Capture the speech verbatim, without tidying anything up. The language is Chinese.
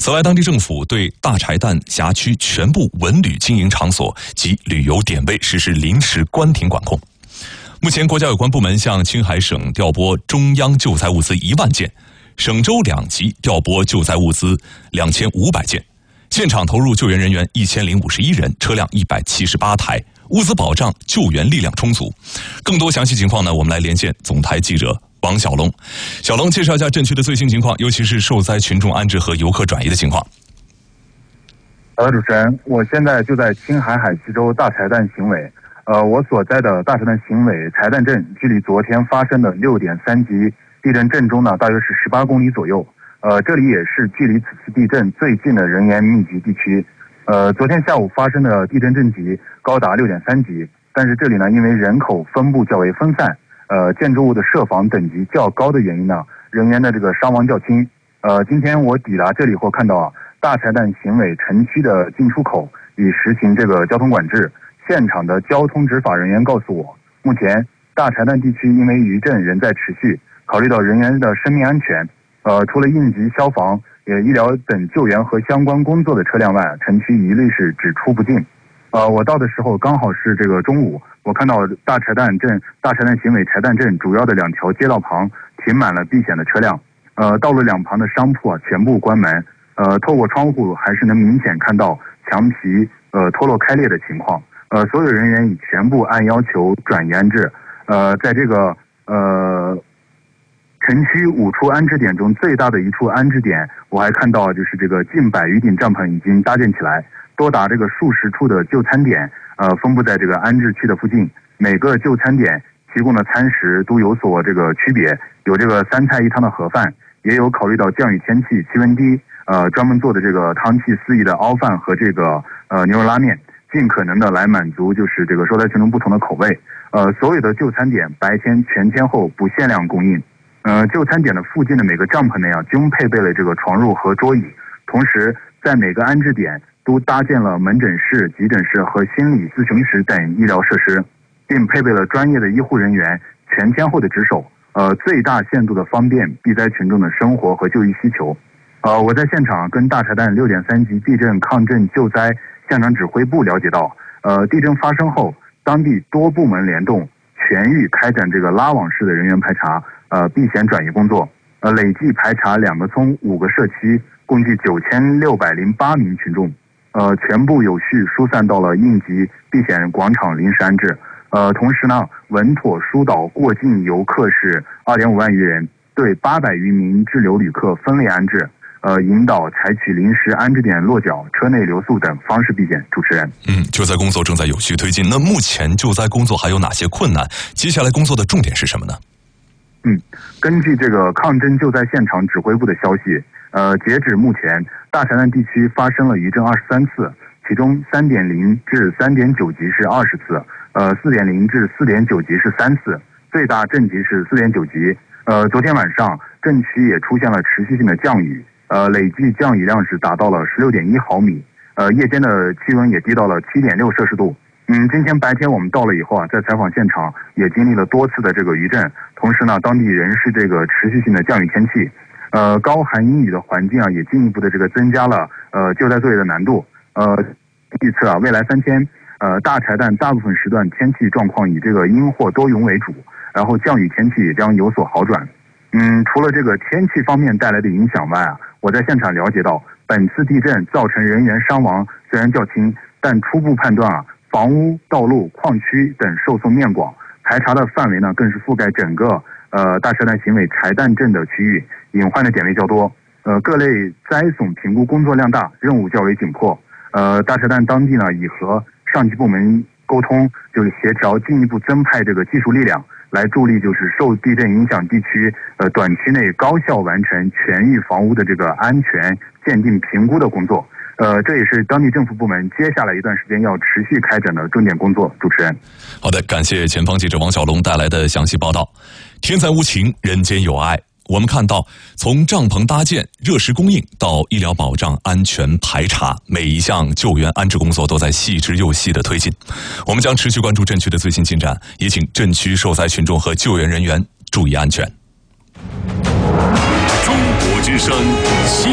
此外，当地政府对大柴旦辖区全部文旅经营场所及旅游点位实施临时关停管控。目前，国家有关部门向青海省调拨中央救灾物资一万件，省州两级调拨救灾物资两千五百件，现场投入救援人员一千零五十一人，车辆一百七十八台，物资保障、救援力量充足。更多详细情况呢，我们来连线总台记者王小龙。小龙，介绍一下镇区的最新情况，尤其是受灾群众安置和游客转移的情况。 好的，主持人，我现在就在青海海西州大柴旦行委。呃，我所在的大柴旦行委柴旦镇，距离昨天发生的六点三级地震震中呢，大约是十八公里左右。呃，这里也是距离此次地震最近的人员密集地区。呃，昨天下午发生的地震震级高达六点三级，但是这里呢，因为人口分布较为分散，呃，建筑物的设防等级较高的原因呢，人员的这个伤亡较轻。呃，今天我抵达这里后看到啊，大柴旦行委城区的进出口已实行这个交通管制。现场的交通执法人员告诉我，目前大柴旦地区因为余震仍在持续，考虑到人员的生命安全，呃，除了应急消防、呃医疗等救援和相关工作的车辆外，城区一律是只出不进。呃，我到的时候刚好是这个中午，我看到大柴旦镇大柴旦行委柴旦镇主要的两条街道旁停满了避险的车辆，呃，道路两旁的商铺啊全部关门，呃，透过窗户还是能明显看到墙皮呃脱落开裂的情况。呃，所有人员已全部按要求转移安置。呃，在这个呃城区五处安置点中，最大的一处安置点，我还看到就是这个近百余顶帐篷已经搭建起来，多达这个数十处的就餐点，呃，分布在这个安置区的附近。每个就餐点提供的餐食都有所这个区别，有这个三菜一汤的盒饭，也有考虑到降雨天气、气温低，呃，专门做的这个汤气四溢的熬饭和这个呃牛肉拉面。尽可能的来满足就是这个受灾群众不同的口味，呃，所有的就餐点白天全天候不限量供应，呃，就餐点的附近的每个帐篷内啊，均配备了这个床褥和桌椅，同时在每个安置点都搭建了门诊室、急诊室和心理咨询室等医疗设施，并配备了专业的医护人员全天候的值守，呃，最大限度的方便避灾群众的生活和就医需求。呃，我在现场跟大柴旦六点三级地震抗震救灾现场指挥部了解到，呃，地震发生后，当地多部门联动，全域开展这个拉网式的人员排查，呃，避险转移工作，呃，累计排查两个村、五个社区，共计九千六百零八名群众，呃，全部有序疏散到了应急避险广场临时安置，呃，同时呢，稳妥疏导过境游客是二点五万余人，对八百余名滞留旅客分类安置。呃，引导采取临时安置点落脚、车内留宿等方式避险。主持人， 嗯，救灾工作正在有序推进。那目前救灾工作还有哪些困难？接下来工作的重点是什么呢？ 嗯，根据这个抗震救灾现场指挥部的消息，呃，截止目前，大柴旦地区发生了余震二十三次，其中三点零至三点九级是二十次，呃，四点零至四点九级是三次，最大震级是四点九级。呃，昨天晚上震区也出现了持续性的降雨。呃，累计降雨量是达到了十六点一毫米，呃，夜间的气温也低到了七点六摄氏度。嗯，今天白天我们到了以后啊，在采访现场也经历了多次的这个余震，同时呢，当地仍是这个持续性的降雨天气，呃，高寒阴雨的环境啊，也进一步的这个增加了呃救灾作业的难度。呃，预测啊，未来三天，呃，大柴旦大部分时段天气状况以这个阴或多云为主，然后降雨天气也将有所好转。嗯，除了这个天气方面带来的影响外啊，我在现场了解到，本次地震造成人员伤亡虽然较轻，但初步判断啊，房屋、道路、矿区等受损面广，排查的范围呢更是覆盖整个呃大柴旦行委柴旦镇的区域，隐患的点位较多，呃各类灾损评估工作量大，任务较为紧迫。呃，大柴旦当地呢已和上级部门沟通，就是协调进一步增派这个技术力量。来助力就是受地震影响地区，呃，短期内高效完成全域房屋的这个安全鉴定评估的工作，呃，这也是当地政府部门接下来一段时间要持续开展的重点工作。主持人， 好的，感谢前方记者王小龙带来的详细报道。天灾无情，人间有爱。我们看到，从帐篷搭建、热食供应到医疗保障、安全排查，每一项救援安置工作都在细之又细的推进。我们将持续关注震区的最新进展，也请震区受灾群众和救援人员注意安全。 中国之声新